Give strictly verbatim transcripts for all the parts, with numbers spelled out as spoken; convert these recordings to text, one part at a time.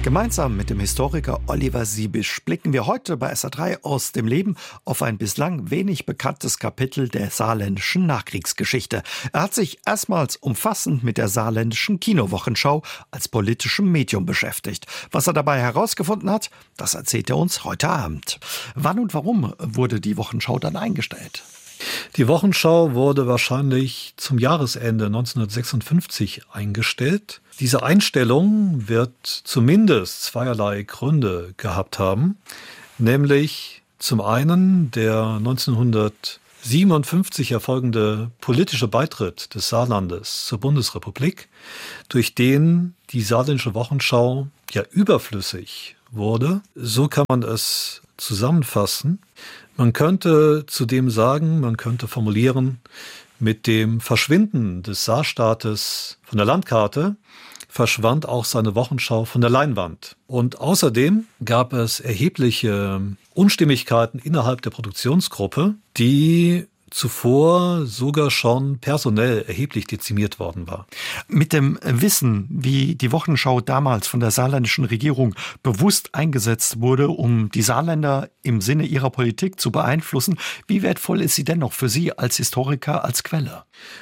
Gemeinsam mit dem Historiker Oliver Siebisch blicken wir heute bei S R drei aus dem Leben auf ein bislang wenig bekanntes Kapitel der saarländischen Nachkriegsgeschichte. Er hat sich erstmals umfassend mit der saarländischen Kinowochenschau als politischem Medium beschäftigt. Was er dabei herausgefunden hat, das erzählt er uns heute Abend. Wann und warum wurde die Wochenschau dann eingestellt? Die Wochenschau wurde wahrscheinlich zum Jahresende neunzehnhundertsechsundfünfzig eingestellt. Diese Einstellung wird zumindest zweierlei Gründe gehabt haben, nämlich zum einen der neunzehnhundertsiebenundfünfzig erfolgende politische Beitritt des Saarlandes zur Bundesrepublik, durch den die saarländische Wochenschau ja überflüssig wurde. So kann man es zusammenfassen. Man könnte zudem sagen, man könnte formulieren, mit dem Verschwinden des Saarstaates von der Landkarte verschwand auch seine Wochenschau von der Leinwand. Und außerdem gab es erhebliche Unstimmigkeiten innerhalb der Produktionsgruppe, die zuvor sogar schon personell erheblich dezimiert worden war. Mit dem Wissen, wie die Wochenschau damals von der saarländischen Regierung bewusst eingesetzt wurde, um die Saarländer im Sinne ihrer Politik zu beeinflussen, wie wertvoll ist sie dennoch für Sie als Historiker, als Quelle?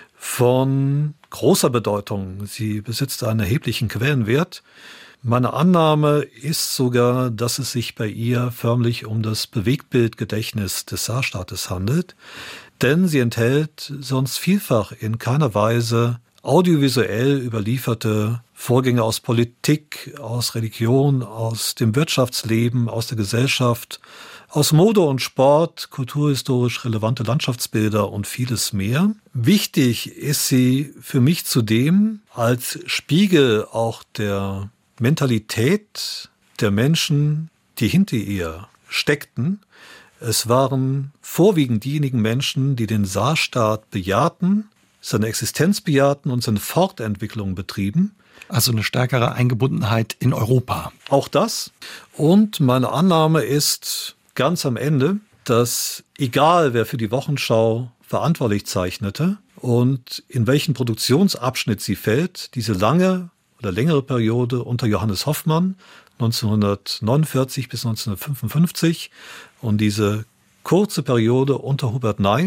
Von großer Bedeutung. Sie besitzt einen erheblichen Quellenwert. Meine Annahme ist sogar, dass es sich bei ihr förmlich um das Bewegtbildgedächtnis des Saarstaates handelt, denn sie enthält sonst vielfach in keiner Weise audiovisuell überlieferte Vorgänge aus Politik, aus Religion, aus dem Wirtschaftsleben, aus der Gesellschaft, aus Mode und Sport, kulturhistorisch relevante Landschaftsbilder und vieles mehr. Wichtig ist sie für mich zudem als Spiegel auch der Mentalität der Menschen, die hinter ihr steckten. Es waren vorwiegend diejenigen Menschen, die den Saarstaat bejahten, seine Existenz bejahten und seine Fortentwicklung betrieben. Also eine stärkere Eingebundenheit in Europa. Auch das. Und meine Annahme ist ganz am Ende, dass egal wer für die Wochenschau verantwortlich zeichnete und in welchen Produktionsabschnitt sie fällt, diese lange oder längere Periode unter Johannes Hoffmann neunzehnhundertneunundvierzig bis neunzehnhundertfünfundfünfzig und diese kurze Periode unter Hubert Ney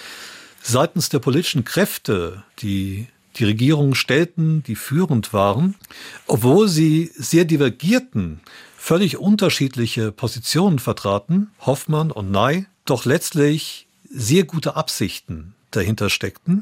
seitens der politischen Kräfte, die die Regierung stellten, die führend waren, obwohl sie sehr divergierten, völlig unterschiedliche Positionen vertraten, Hoffmann und Ney, doch letztlich sehr gute Absichten dahinter steckten,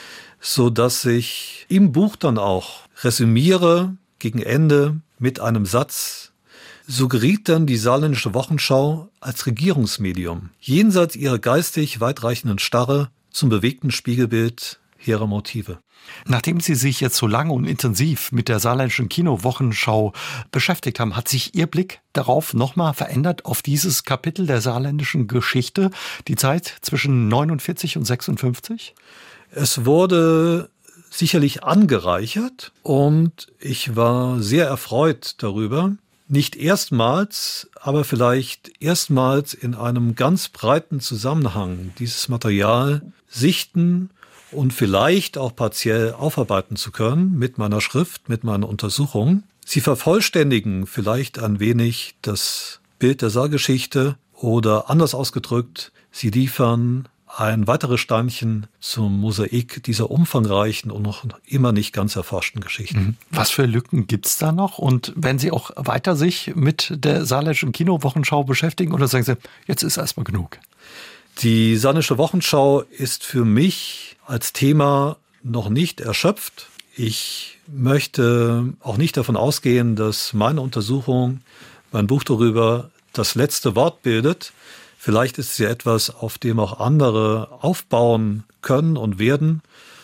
so dass ich im Buch dann auch resümiere gegen Ende mit einem Satz: So geriet dann die saarländische Wochenschau als Regierungsmedium jenseits ihrer geistig weitreichenden Starre zum bewegten Spiegelbild hehrer Motive. Nachdem Sie sich jetzt so lange und intensiv mit der saarländischen Kinowochenschau beschäftigt haben, hat sich Ihr Blick darauf nochmal verändert, auf dieses Kapitel der saarländischen Geschichte, die Zeit zwischen neunundvierzig und sechsundfünfzig? Es wurde sicherlich angereichert und ich war sehr erfreut darüber, nicht erstmals, aber vielleicht erstmals in einem ganz breiten Zusammenhang dieses Material sichten und vielleicht auch partiell aufarbeiten zu können mit meiner Schrift, mit meiner Untersuchung. Sie vervollständigen vielleicht ein wenig das Bild der Saargeschichte oder anders ausgedrückt, sie liefern ein weiteres Steinchen zum Mosaik dieser umfangreichen und noch immer nicht ganz erforschten Geschichte. Was für Lücken gibt's da noch? Und wenn Sie auch weiter sich mit der saarländischen Kinowochenschau beschäftigen, oder sagen Sie, jetzt ist erstmal genug? Die saarländische Wochenschau ist für mich als Thema noch nicht erschöpft. Ich möchte auch nicht davon ausgehen, dass meine Untersuchung, mein Buch darüber, das letzte Wort bildet. Vielleicht ist es ja etwas, auf dem auch andere aufbauen können und werden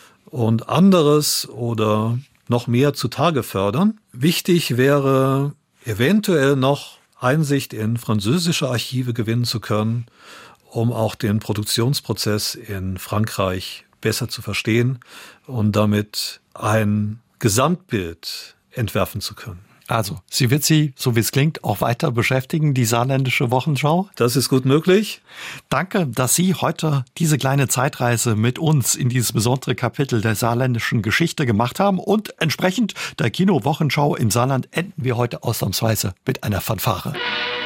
und anderes oder noch mehr zutage fördern. Wichtig wäre eventuell noch Einsicht in französische Archive gewinnen zu können, um auch den Produktionsprozess in Frankreich besser zu verstehen und damit ein Gesamtbild entwerfen zu können. Also, sie wird Sie, so wie es klingt, auch weiter beschäftigen, die Saarländische Wochenschau? Das ist gut möglich. Danke, dass Sie heute diese kleine Zeitreise mit uns in dieses besondere Kapitel der saarländischen Geschichte gemacht haben. Und entsprechend der Kino-Wochenschau im Saarland enden wir heute ausnahmsweise mit einer Fanfare.